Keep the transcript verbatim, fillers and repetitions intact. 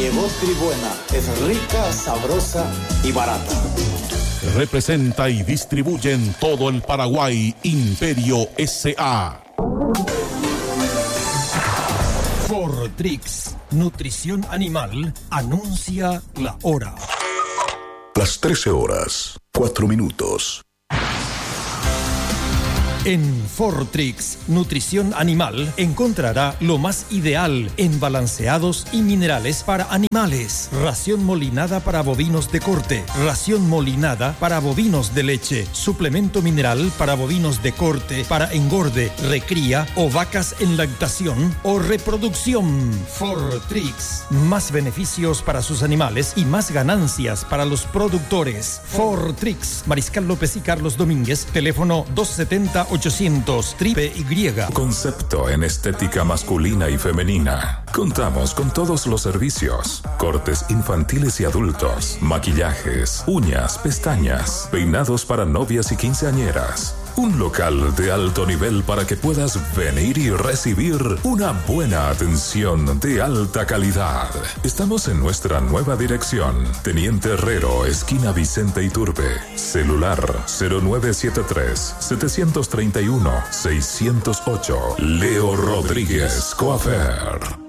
Llegó Tribuena, es rica, sabrosa y barata. Representa y distribuye en todo el Paraguay Imperio S A Fortrix, nutrición animal, anuncia la hora. Las trece horas, cuatro minutos. En Fortrix, nutrición animal, encontrará lo más ideal en balanceados y minerales para animales. Ración molinada para bovinos de corte, ración molinada para bovinos de leche, suplemento mineral para bovinos de corte, para engorde, recría o vacas en lactación o reproducción. Fortrix, más beneficios para sus animales y más ganancias para los productores. Fortrix, Mariscal López y Carlos Domínguez, teléfono doscientos setenta ochocientos, triple Y. Concepto en estética masculina y femenina. Contamos con todos los servicios: cortes infantiles y adultos, maquillajes, uñas, pestañas, peinados para novias y quinceañeras. Un local de alto nivel para que puedas venir y recibir una buena atención de alta calidad. Estamos en nuestra nueva dirección, Teniente Herrero, esquina Vicente Iturbe. Celular cero nueve siete tres, siete tres uno, seis cero ocho. Leo Rodríguez Coafer.